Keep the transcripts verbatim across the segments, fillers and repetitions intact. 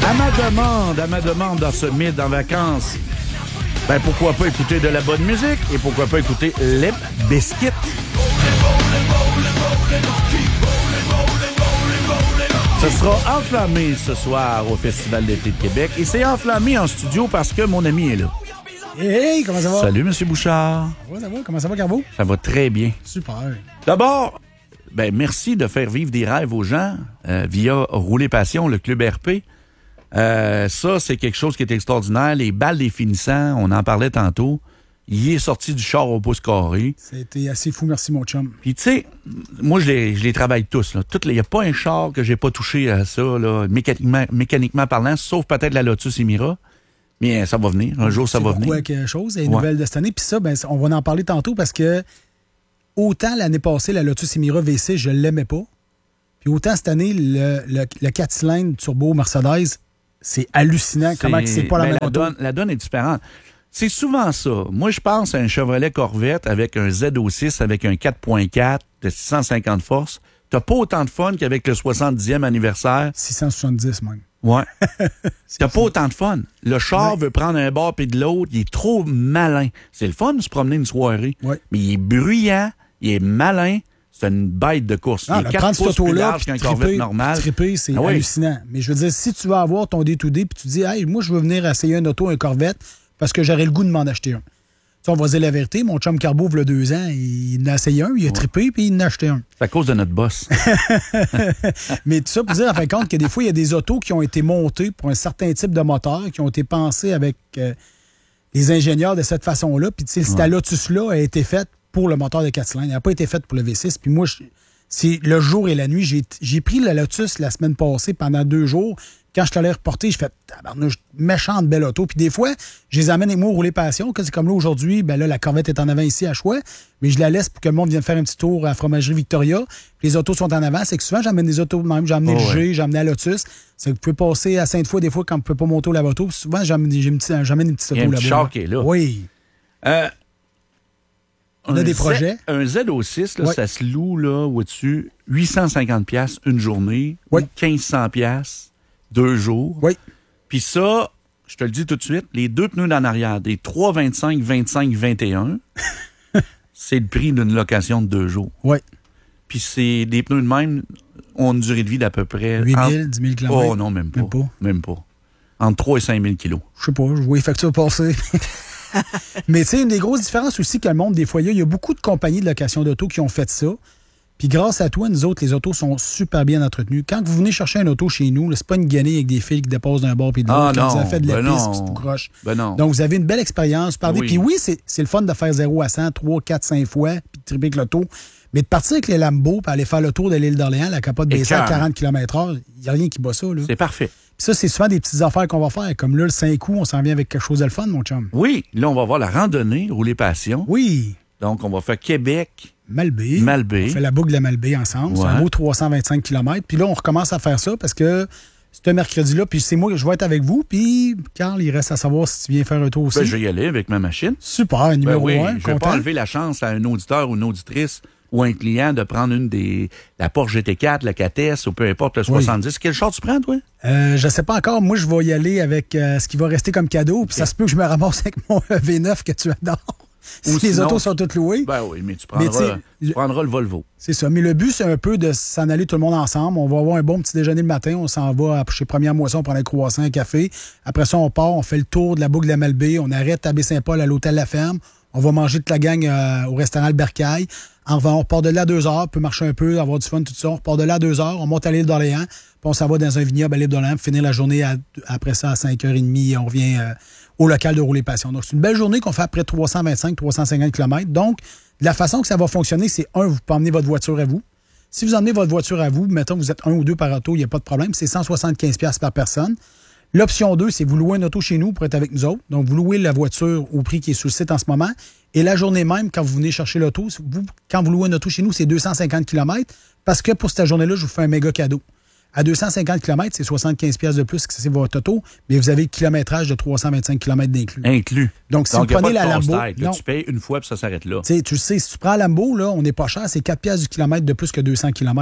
À ma demande, à ma demande dans ce mid en vacances, ben pourquoi pas écouter de la bonne musique et pourquoi pas écouter Limp Bizkit. Ce sera enflammé ce soir au Festival d'été de Québec et c'est enflammé en studio parce que mon ami est là. Hey, comment ça va? Salut, M. Bouchard. Ça va, ça va? Comment ça va, Carbo? Ça va très bien. Super. D'abord, ben merci de faire vivre des rêves aux gens euh, via Rouler Passion, le Club R P. Euh, ça, c'est quelque chose qui est extraordinaire. Les balles des finissants, on en parlait tantôt. Il est sorti du char au pouce carré. C'était assez fou, merci mon chum. Puis tu sais, moi je les, je les travaille tous. Il n'y a pas un char que j'ai pas touché à ça, là, mécaniquement, mécaniquement parlant, sauf peut-être la Lotus Emira. Mais ça va venir. Un jour, ça c'est va venir. C'est quelque chose, il y a une nouvelle de cette année. Puis ça, ben, on va en parler tantôt parce que autant l'année passée, la Lotus Emira V six, je l'aimais pas. Puis autant cette année, le, le, le quatre cylindres turbo Mercedes, c'est hallucinant c'est... comment c'est pas la ben, même la auto. donne, la donne est différente. C'est souvent ça. Moi, je pense à un Chevrolet Corvette avec un Z O six, avec un quatre point quatre de six cent cinquante forces. T'as pas autant de fun qu'avec le soixante-dixième anniversaire. six cent soixante-dix même. Ouais. T'as pas autant de fun. Le char ouais. veut prendre un bord puis de l'autre. Il est trop malin. C'est le fun de se promener une soirée. Ouais. Mais il est bruyant, il est malin. C'est une bête de course. Non, il est quatre pouces plus large qu'un Corvette normal. Triper, c'est ah oui. hallucinant. Mais je veux dire, si tu vas avoir ton D deux D puis tu dis, hey, moi, je veux venir essayer un auto, un Corvette, parce que j'aurais le goût de m'en acheter un. Tu sais, on va dire la vérité, mon chum Carbo, il y a deux ans, il en a essayé un, il a ouais. trippé, puis il en a acheté un. C'est à cause de notre boss. Mais tout ça pour dire, en fin de compte, que des fois, il y a des autos qui ont été montées pour un certain type de moteur, qui ont été pensés avec euh, les ingénieurs de cette façon-là. Puis, tu sais, cette Lotus-là a été faite pour le moteur de quatre cylindres. Elle n'a pas été faite pour le V six. Puis moi, je, c'est le jour et la nuit. J'ai, j'ai pris la Lotus la semaine passée pendant deux jours. Quand je t'allais reporter, je fais tabarnouche, méchante belle auto. Puis des fois, je les amène avec moi au Rouler Passion. C'est comme là aujourd'hui, ben là, la Corvette est en avant ici à Choix, mais je la laisse pour que le monde vienne faire un petit tour à la fromagerie Victoria. Puis les autos sont en avant. C'est que souvent, j'amène des autos même. J'ai amené oh, le G, ouais. j'ai amené la Lotus. C'est que vous pouvez passer à Sainte-Foy des fois quand vous ne pouvez pas monter au lavato. Souvent, j'amène, j'ai une petite, j'amène une petite auto là-bas. Il y a un char qui est là. Oui. Euh, On a des projets. Z, un Z O six, là, ouais. ça se loue là, au-dessus, huit cent cinquante dollars une journée, ouais. ou quinze cents dollars deux jours. Oui. Puis ça, je te le dis tout de suite, les deux pneus d'en arrière, des trois vingt-cinq, vingt-cinq, vingt et un, c'est le prix d'une location de deux jours. Oui. Puis c'est des pneus de même, ont une durée de vie d'à peu près... huit mille, dix mille kilomètres. Oh non, même pas. Même pas. Même pas. Entre trois et cinq mille kilos. Je sais pas, je vois les factures passer. Mais tu sais, une des grosses différences aussi que le monde des foyers, il y a beaucoup de compagnies de location d'auto qui ont fait ça. Puis grâce à toi, nous autres, les autos sont super bien entretenues. Quand vous venez chercher un auto chez nous, là, c'est pas une guenille avec des fils qui déposent d'un bord puis de l'autre. Ah, quand non, vous avez fait de la ben piste, non. c'est tout croche. Ben non. Donc, vous avez une belle expérience. Oui. Puis oui, c'est, c'est le fun de faire zéro à cent, trois, quatre, cinq fois, puis de triper avec l'auto. Mais de partir avec les Lambo puis aller faire le tour de l'île d'Orléans, la capote baissée à quarante kilomètres heure, il n'y a rien qui bat ça. Là. C'est parfait. Puis ça, c'est souvent des petites affaires qu'on va faire. Comme là, le cinq août, on s'en vient avec quelque chose de le fun, mon chum. Oui, là, on va voir la randonnée Rouler Passion. Oui. Donc, on va faire Québec... Malbaie. Malbaie. On fait la boucle de Malbaie ensemble. Ouais. C'est un beau trois cent vingt-cinq kilomètres. Puis là, on recommence à faire ça parce que c'est un mercredi-là. Puis c'est moi que je vais être avec vous. Puis, Carl, il reste à savoir si tu viens faire un tour aussi. Ben, je vais y aller avec ma machine. Super, numéro ben oui, un. Je ne vais pas enlever la chance à un auditeur ou une auditrice ou un client de prendre une des la Porsche G T quatre, la quatre S ou peu importe le soixante-dix. Oui. Quel char tu prends, toi? Euh, je sais pas encore. Moi, je vais y aller avec euh, ce qui va rester comme cadeau. Puis okay. Ça se peut que je me ramasse avec mon V neuf que tu adores. Si Ou les sinon, autos sont toutes louées. Ben oui, mais tu prendras, mais tu prendras le Volvo. C'est ça. Mais le but, c'est un peu de s'en aller tout le monde ensemble. On va avoir un bon petit déjeuner le matin. On s'en va chez Première Moisson, on prend un croissant, un café. Après ça, on part, on fait le tour de la boucle de la Malbaie. On arrête à Baie-Saint-Paul, à l'hôtel La Ferme. On va manger toute la gang euh, au restaurant Le Bercail. On, va, on repart de là à deux heures, on peut marcher un peu, avoir du fun, tout ça. On repart de là à deux heures, on monte à l'île d'Orléans, puis on s'en va dans un vignoble à l'île d'Orléans, puis finir la journée à, après ça à cinq heures trente et on revient euh, au local de Rouler Passion. Donc, c'est une belle journée qu'on fait après trois cent vingt-cinq à trois cent cinquante kilomètres. Donc, la façon que ça va fonctionner, c'est un, vous pouvez emmener votre voiture à vous. Si vous emmenez votre voiture à vous, mettons vous êtes un ou deux par auto, il n'y a pas de problème, c'est cent soixante-quinze dollars par personne. L'option deux, c'est vous louez une auto chez nous pour être avec nous autres. Donc, vous louez la voiture au prix qui est sur le site en ce moment. Et la journée même, quand vous venez chercher l'auto, vous, quand vous louez une auto chez nous, c'est deux cent cinquante kilomètres parce que pour cette journée-là, je vous fais un méga cadeau. À deux cent cinquante kilomètres, c'est soixante-quinze dollars de plus que c'est votre auto, mais vous avez le kilométrage de trois cent vingt-cinq kilomètres d'inclus. Inclus. Donc, si Donc, vous prenez la Lambo... Là, non. Tu payes une fois puis ça s'arrête là. T'sais, tu sais, si tu prends la Lambo, là, on n'est pas cher, c'est quatre dollars du kilomètre de plus que deux cents kilomètres. Ouais.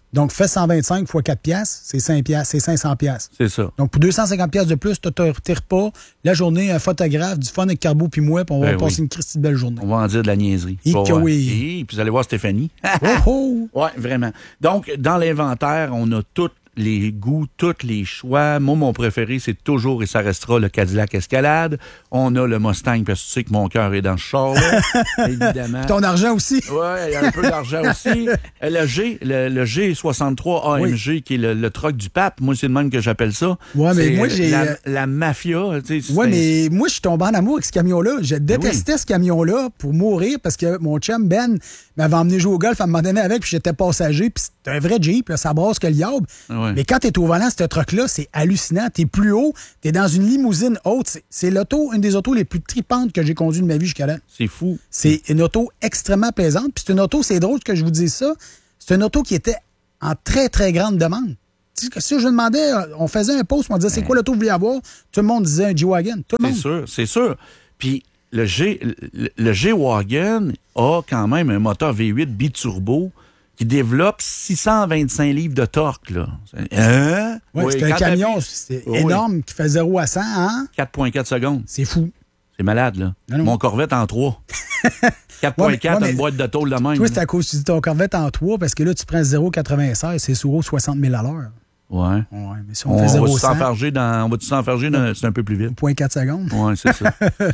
Donc, fais cent vingt-cinq fois quatre piastres, c'est cinq piastres, c'est cinq cents piastres. C'est ça. Donc, pour deux cent cinquante piastres de plus, tu as tes repas, la journée, un photographe, du fun avec Carbo puis moi, puis on va Ben passer oui. une christie de belle journée. On va en dire de la niaiserie. Et Bon, que ouais. oui. Et puis vous allez voir Stéphanie. Oh, oh! Oui, vraiment. Donc, dans l'inventaire, on a tous les goûts, tous les choix. Moi, mon préféré, c'est toujours et ça restera le Cadillac Escalade. On a le Mustang, parce que tu sais que mon cœur est dans ce char-là, évidemment. Ton argent aussi. Oui, il y a un peu d'argent aussi. Le G, le, le G soixante-trois A M G, oui. qui est le, le truck du pape. Moi, c'est le même que j'appelle ça. Ouais, mais c'est moi, j'ai... La, la mafia, tu sais. Oui, mais moi, je suis tombé en amour avec ce camion-là. Je détestais oui. ce camion-là pour mourir parce que mon chum Ben m'avait emmené jouer au golf à un moment donné avec, puis j'étais passager, puis c'est un vrai Jeep, là, ça brasse que le diable. Ouais. Mais quand t'es au volant, ce truck-là, c'est hallucinant. T'es plus haut, t'es dans une limousine haute. C'est, c'est l'auto, une des autos les plus tripantes que j'ai conduit de ma vie jusqu'à là. C'est fou. C'est une auto extrêmement plaisante. Puis c'est une auto, c'est drôle que je vous dise ça, c'est une auto qui était en très, très grande demande. Si je demandais, on faisait un post, on disait, c'est quoi l'auto que vous voulez avoir? Tout le monde disait un G-Wagon. Tout le monde. C'est sûr, c'est sûr. Puis le, G, le, le G-Wagon a quand même un moteur V huit biturbo qui développe six cent vingt-cinq livres de torque. Là. Hein? Ouais, oui, c'est un camion, c'est oui. énorme, qui fait zéro à cent en... quatre virgule quatre secondes. C'est fou. C'est malade, là. Non, non. Mon Corvette en trois. quatre virgule quatre, ouais, une boîte de tôle de même. Toi, c'est à cause tu dis ton Corvette en trois, parce que là, tu prends zéro virgule quatre-vingt-seize, c'est sur soixante mille à l'heure. Ouais. ouais mais si on, on fait zéro va s'enfarger dans, on va s'enfarger dans, c'est un peu plus vite. zéro virgule quatre secondes. Oui, c'est ça.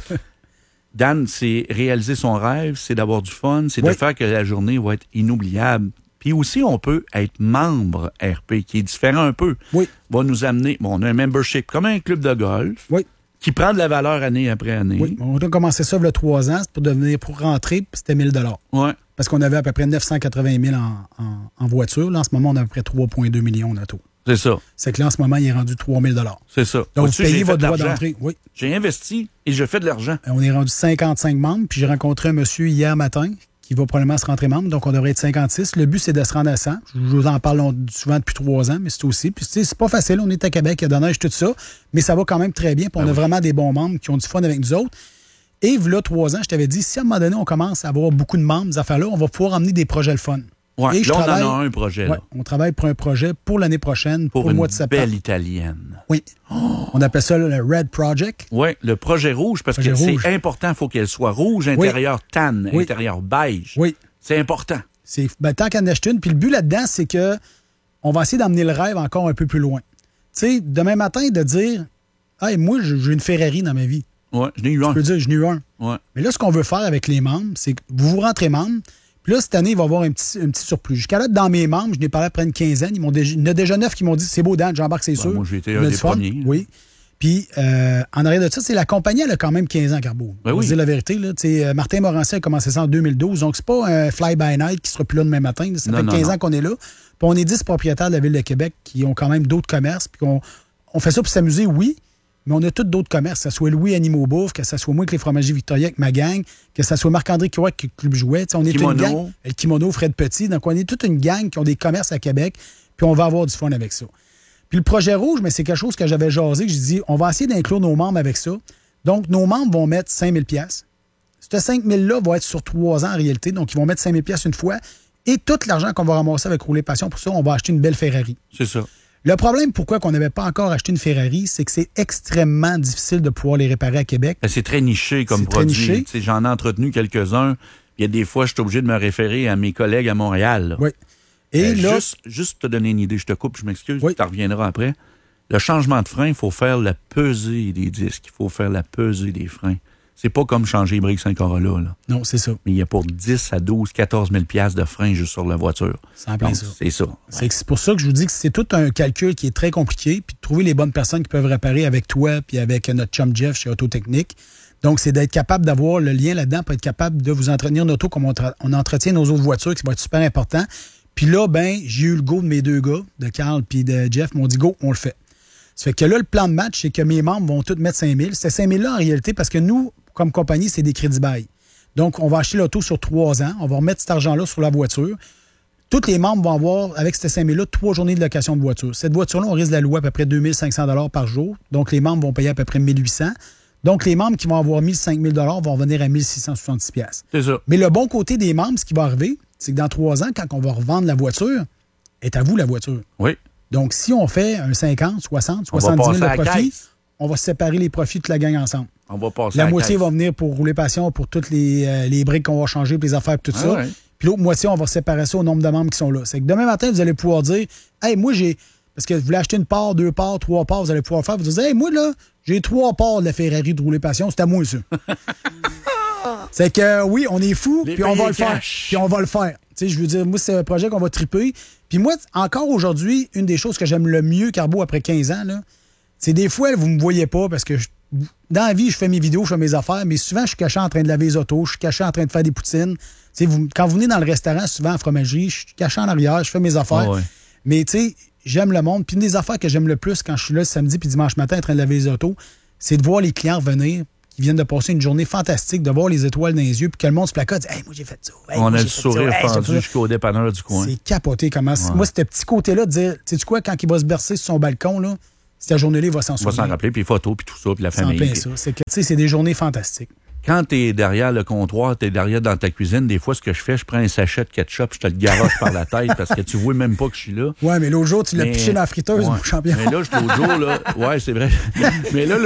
Dan, c'est réaliser son rêve, c'est d'avoir du fun, c'est oui. de faire que la journée va être inoubliable. Puis aussi, on peut être membre R P, qui est différent un peu. Oui. Va nous amener, bon, on a un membership comme un club de golf. Oui. Qui prend de la valeur année après année. Oui. On a commencé ça il y a trois ans, pour devenir, pour rentrer, puis c'était mille dollars. Oui. Parce qu'on avait à peu près neuf cent quatre-vingt mille en, en, en voiture. Là, en ce moment, on a à peu près trois virgule deux millions en auto. C'est ça. C'est que là, en ce moment, il est rendu trois mille dollars. C'est ça. Donc, vous payez votre droit d'entrée. Oui. J'ai investi et je fais de l'argent. On est rendu cinquante-cinq membres, puis j'ai rencontré un monsieur hier matin qui va probablement se rentrer membre, donc on devrait être cinquante-six. Le but, c'est de se rendre à cent. Je vous en parle souvent depuis trois ans, mais c'est aussi. Puis, tu sais, c'est pas facile. On est à Québec, il y a de la neige, tout ça, mais ça va quand même très bien. Puis, on ben a oui. vraiment des bons membres qui ont du fun avec nous autres. Et là, trois ans, je t'avais dit, si à un moment donné, on commence à avoir beaucoup de membres, des affaires-là, on va pouvoir emmener des projets le fun. Ouais, et là, on travaille, en a un projet. Ouais, là. On travaille pour un projet pour l'année prochaine, pour, pour le mois de septembre. Une belle italienne. Oui. Oh. On appelle ça le Red Project. Oui, le projet rouge, parce projet que rouge. C'est important, il faut qu'elle soit rouge, intérieur oui. tan, oui. intérieur beige. Oui. C'est important. C'est, ben, tant qu'en acheter une. Puis le but là-dedans, c'est que on va essayer d'emmener le rêve encore un peu plus loin. Tu sais, demain matin, de dire, hey, moi, j'ai une Ferrari dans ma vie. Oui, je n'ai eu un. Je peux dire, je n'ai eu un. Ouais. Mais là, ce qu'on veut faire avec les membres, c'est que vous vous rentrez membre. Puis là, cette année, il va y avoir un petit, un petit surplus. Jusqu'à là, dans mes membres, je n'ai parlé après une quinzaine. Ils m'ont déjà, il y en a déjà neuf qui m'ont dit, c'est beau, Dan, j'embarque, c'est ben, sûr. Moi, j'ai été un des premiers. Oui. Puis, euh, en arrière de ça, c'est la compagnie, elle a quand même quinze ans, Carbo. Ben on va oui. dire la vérité. Là, euh, Martin Morancy a commencé ça en deux mille douze. Donc, c'est pas un fly-by-night qui sera plus là demain matin. Là. Ça non, fait quinze non, ans non. qu'on est là. Puis, on est dix propriétaires de la Ville de Québec qui ont quand même d'autres commerces. Puis, on, on fait ça pour s'amuser, oui. Mais on a tous d'autres commerces, que ce soit Louis Animaux Bouffe, que ce soit moi avec les fromagers Victoria avec ma gang, que ce soit Marc-André Kiroy avec le Club Jouet. On est Kimono. Une gang, le Kimono, Fred Petit. Donc, on est toute une gang qui ont des commerces à Québec, puis on va avoir du fun avec ça. Puis le projet rouge, mais c'est quelque chose que j'avais jasé, que j'ai dit, on va essayer d'inclure nos membres avec ça. Donc, nos membres vont mettre cinq mille dollars. Ce cinq mille dollars-là va être sur trois ans en réalité. Donc, ils vont mettre cinq mille dollars une fois. Et tout l'argent qu'on va ramasser avec Rouler Passion, pour ça, on va acheter une belle Ferrari. C'est ça. Le problème, pourquoi on n'avait pas encore acheté une Ferrari, c'est que c'est extrêmement difficile de pouvoir les réparer à Québec. Ben, c'est très niché comme c'est produit. Très niché. J'en ai entretenu quelques-uns. Il y a des fois, je suis obligé de me référer à mes collègues à Montréal. Là. Oui. Et euh, là... Juste, juste te donner une idée, je te coupe, je m'excuse, oui. tu en reviendras après. Le changement de frein, il faut faire la pesée des disques. Il faut faire la pesée des freins. C'est pas comme changer les briques Saint-Corolla. Là. Non, c'est ça. Mais il y a pour dix à douze, quatorze mille dollars de freins juste sur la voiture. C'est en plein ça. C'est ça. C'est, ouais. c'est pour ça que je vous dis que c'est tout un calcul qui est très compliqué, puis de trouver les bonnes personnes qui peuvent réparer avec toi puis avec notre chum Jeff chez Autotechnique. Donc, c'est d'être capable d'avoir le lien là-dedans pour être capable de vous entretenir notre auto comme on, tra- on entretient nos autres voitures, qui va être super important. Puis là, ben, j'ai eu le go de mes deux gars, de Carl puis de Jeff, m'ont dit go, on le fait. Ça fait que là, le plan de match, c'est que mes membres vont tous mettre cinq mille. C'est cinq mille là en réalité parce que nous, comme compagnie, c'est des crédits bail. Donc, on va acheter l'auto sur trois ans. On va remettre cet argent-là sur la voiture. Tous les membres vont avoir, avec ces cinq mille là, trois journées de location de voiture. Cette voiture-là, on risque de la louer à peu près deux mille cinq cents dollars par jour. Donc, les membres vont payer à peu près mille huit cents. Donc, les membres qui vont avoir mille cinq mille dollars vont venir à mille six cent soixante-six dollars. C'est ça. Mais le bon côté des membres, ce qui va arriver, c'est que dans trois ans, quand on va revendre la voiture, est à vous, la voiture. Oui. Donc, si on fait un cinquante, soixante, soixante-dix mille de profit, on va séparer les profits de toute la gang ensemble. On va passer la à moitié caisse. va venir pour rouler passion, pour toutes les, euh, les briques qu'on va changer, puis les affaires, puis tout Ah ça. ouais. Puis l'autre moitié, on va séparer ça au nombre de membres qui sont là. C'est que demain matin, vous allez pouvoir dire, hey, moi, j'ai. Parce que vous voulez acheter une part, deux parts, trois parts, vous allez pouvoir faire. Vous allez dire, hey, moi, là, j'ai trois parts de la Ferrari de rouler passion, c'est à moi, ça. C'est que, oui, on est fous, puis on va le faire. Puis on va le faire. Tu sais, je veux dire, moi, c'est un projet qu'on va triper. Puis moi, encore aujourd'hui, une des choses que j'aime le mieux, Carbo, après quinze ans, là, c'est des fois, vous me voyez pas parce que je, dans la vie, je fais mes vidéos, je fais mes affaires, mais souvent, je suis caché en train de laver les autos, je suis caché en train de faire des poutines. Tu sais, vous, quand vous venez dans le restaurant, souvent en fromagerie, je suis caché en arrière, je fais mes affaires. Oh ouais. Mais tu sais, j'aime le monde. Puis une des affaires que j'aime le plus quand je suis là samedi puis dimanche matin en train de laver les autos, c'est de voir les clients revenir, qui viennent de passer une journée fantastique, de voir les étoiles dans les yeux, puis que le monde se placote, hey, moi j'ai fait ça. Hey, on moi, a j'ai le fait sourire ça. Hey, fendu j'ai fait jusqu'au dépanneur du coin. C'est capoté comment. Ouais. Moi, ce petit côté-là de dire, tu sais quoi, quand il va se bercer sur son balcon, là, cette journée-là, il va s'en souvenir. Il va s'en rappeler, puis les photos, puis tout ça, puis la C'est en famille. plein Puis... ça. C'est que, tu sais, c'est des journées fantastiques. Quand t'es derrière le comptoir, t'es derrière dans ta cuisine, des fois, ce que je fais, je prends un sachet de ketchup, je te le garoche par la tête parce que tu vois même pas que je suis là. Ouais, mais l'autre jour, tu l'as mais... piché dans la friteuse, ouais. mon champion. Mais là, l'autre jour, là, ouais, c'est vrai. mais là, là,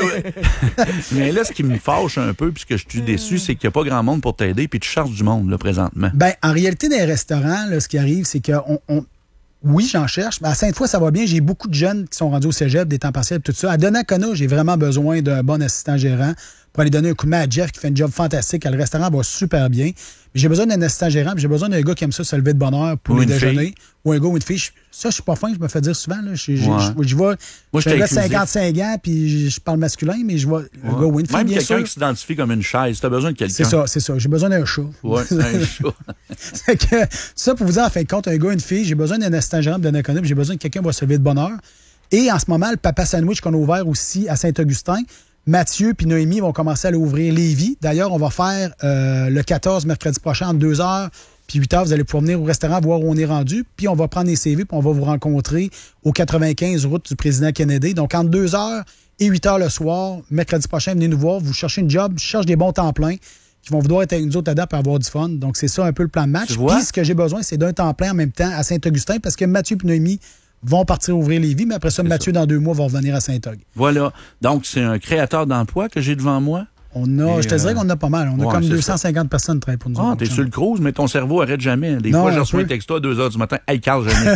mais là, ce qui me fâche un peu, puis ce que je suis déçu, c'est qu'il n'y a pas grand monde pour t'aider, puis tu charges du monde, là, présentement. Ben, en réalité, dans les restaurants, là, ce qui arrive, c'est qu'on... On... Oui, j'en cherche. Mais à Sainte-Foy, ça va bien. J'ai beaucoup de jeunes qui sont rendus au cégep, des temps partiels, tout ça. À Donnacona, j'ai vraiment besoin d'un bon assistant gérant pour aller donner un coup de main à Jeff qui fait un job fantastique. Le restaurant va super bien. Mais j'ai besoin d'un assistant gérant, puis j'ai besoin d'un gars qui aime ça se lever de bonne heure pour ou les une déjeuner. Fille. Ou un gars ou une fille. Ça, je suis pas fin, je me fais dire souvent. Là. Je, je, ouais. je, je vois, Moi, je fais cinquante-cinq ans, puis je parle masculin, mais je vois ouais. un gars ou une fille, Même bien quelqu'un sûr. qui s'identifie comme une chaise, t'as besoin de quelqu'un. C'est ça, c'est ça. J'ai besoin d'un chat. Ouais, un chat. C'est que, ça, pour vous dire, en fin de compte, un gars, une fille, j'ai besoin d'un assistant gérant de Donnacona, puis j'ai besoin de quelqu'un qui va se lever de bonne heure. Et en ce moment, le Papa Sandwich qu'on a ouvert aussi à Saint-Augustin, Mathieu puis Noémie vont commencer à l'ouvrir Lévis. D'ailleurs, on va faire euh, le quatorze, mercredi prochain, entre deux heures puis huit heures. Vous allez pouvoir venir au restaurant voir où on est rendu. Puis on va prendre les C V puis on va vous rencontrer au quatre-vingt-quinze route du président Kennedy. Donc, entre deux heures et huit heures le soir, mercredi prochain, venez nous voir. Vous cherchez une job, je cherche des bons temps pleins qui vont vouloir être avec nous autres à pour avoir du fun. Donc, c'est ça un peu le plan de match. Puis, ce que j'ai besoin, c'est d'un temps plein en même temps à Saint-Augustin parce que Mathieu et Noémie vont partir ouvrir Lévis, mais après ça, c'est Mathieu, ça. Dans deux mois, va revenir à Saint-Og. Voilà. Donc, c'est un créateur d'emploi que j'ai devant moi. On a, Et je te dirais euh... qu'on en a pas mal. On a ouais, comme deux cent cinquante ça. Personnes qui travaillent pour nous. Ah, t'es sur le cruise, mais ton cerveau arrête jamais. Des non, fois, j'ai reçu un texto à deux heures du matin. Hey, Carl, j'ai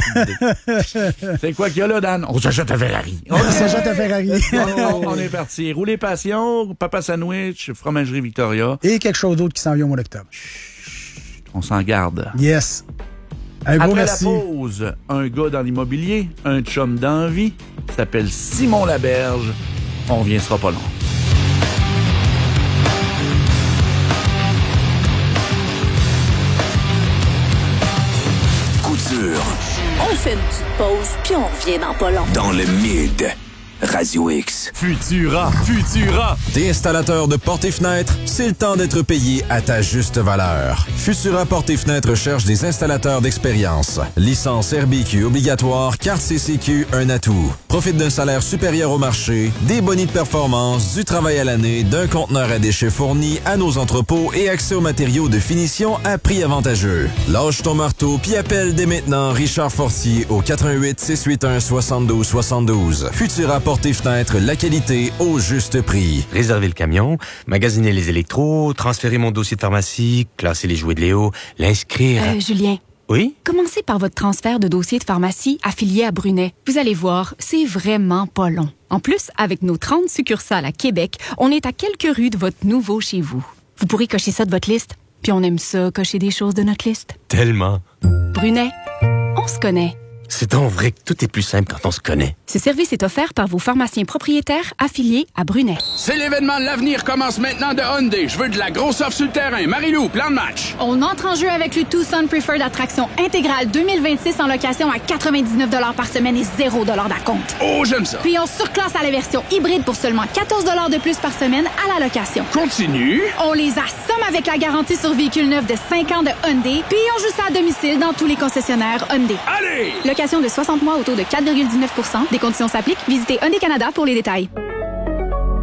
une C'est quoi qu'il y a là, Dan? On s'achète un Ferrari. On s'achète un Ferrari. on, on est parti. Rouler passion, Papa Sandwich, Fromagerie Victoria. Et quelque chose d'autre qui s'en vient au mois d'octobre. On s'en garde. Yes. Un Après gros la merci. pause, un gars dans l'immobilier, un chum d'envie, s'appelle Simon Laberge. On revient, ce sera pas long. Couture. On fait une petite pause, puis on revient dans pas long. Dans le mid. Radio X. Futura, Futura. T'es installateur de portes et fenêtres? C'est le temps d'être payé à ta juste valeur. Futura Portes et Fenêtres cherche des installateurs d'expérience. Licence R B Q obligatoire, carte C C Q, un atout. Profite d'un salaire supérieur au marché, des bonus de performance, du travail à l'année, d'un conteneur à déchets fourni à nos entrepôts et accès aux matériaux de finition à prix avantageux. Lâche ton marteau puis appelle dès maintenant Richard Fortier au quatre un huit, six huit un, soixante-douze soixante-douze. Futura Portes et Fenêtres, la qualité au juste prix. Réserver le camion, magasiner les électros, transférer mon dossier de pharmacie, classer les jouets de Léo, l'inscrire... Euh, Julien. Oui? Commencez par votre transfert de dossier de pharmacie affilié à Brunet. Vous allez voir, c'est vraiment pas long. En plus, avec nos trente succursales à Québec, on est à quelques rues de votre nouveau chez vous. Vous pourrez cocher ça de votre liste, puis on aime ça, cocher des choses de notre liste. Tellement. Brunet, on se connaît. C'est donc vrai que tout est plus simple quand on se connaît. Ce service est offert par vos pharmaciens propriétaires affiliés à Brunet. C'est l'événement de l'avenir commence maintenant de Hyundai. Je veux de la grosse offre sur le terrain. Marie-Lou, plan de match. On entre en jeu avec le Tucson Preferred Attraction intégrale deux mille vingt-six en location à quatre-vingt-dix-neuf dollars par semaine et zéro dollars d'acompte. Oh, j'aime ça. Puis on surclasse à la version hybride pour seulement quatorze dollars de plus par semaine à la location. Continue. On les assomme avec la garantie sur véhicule neuf de cinq ans de Hyundai. Puis on joue ça à domicile dans tous les concessionnaires Hyundai. Allez! Location de soixante mois au taux de quatre virgule dix-neuf pour cent. Des conditions s'appliquent. Visitez Hyundai Canada pour les détails.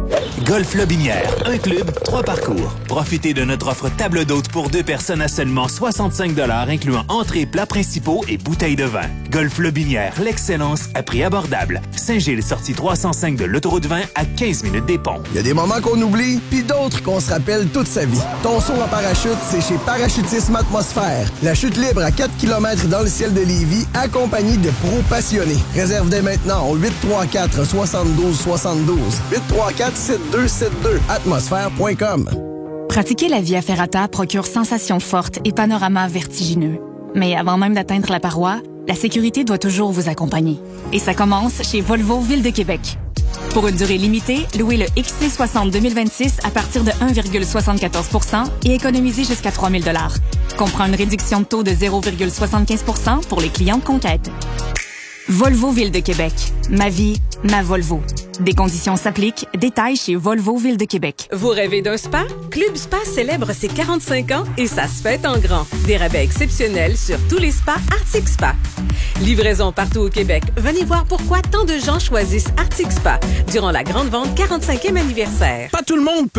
Golf Lobinière, un club, trois parcours. Profitez de notre offre table d'hôte pour deux personnes à seulement soixante-cinq dollars, incluant entrées, plats principaux et bouteilles de vin. Golf Lobinière, l'excellence à prix abordable. Saint-Gilles, sortie trois cent cinq de l'autoroute vingt à quinze minutes des ponts. Il y a des moments qu'on oublie, puis d'autres qu'on se rappelle toute sa vie. Ton saut en parachute, c'est chez Parachutisme Atmosphère. La chute libre à quatre kilomètres dans le ciel de Lévis, accompagnée de pros passionnés. Réserve dès maintenant au huit trois quatre, six deux six deux. huit trois quatre, sept deux sept deux. atmosphère point com. Pratiquer la Via Ferrata procure sensations fortes et panoramas vertigineux. Mais avant même d'atteindre la paroi, la sécurité doit toujours vous accompagner. Et ça commence chez Volvo Ville de Québec. Pour une durée limitée, louez le X C soixante deux mille vingt-six à partir de un virgule soixante-quatorze pour cent et économisez jusqu'à trois mille dollars. Comprend une réduction de taux de zéro virgule soixante-quinze pour cent pour les clients de conquête. Volvo Ville de Québec. Ma vie, ma Volvo. Des conditions s'appliquent. Détails chez Volvo Ville de Québec. Vous rêvez d'un spa? Club Spa célèbre ses quarante-cinq ans et ça se fête en grand. Des rabais exceptionnels sur tous les spas Arctic Spa. Livraison partout au Québec. Venez voir pourquoi tant de gens choisissent Arctic Spa durant la grande vente quarante-cinquième anniversaire. Pas tout le monde peut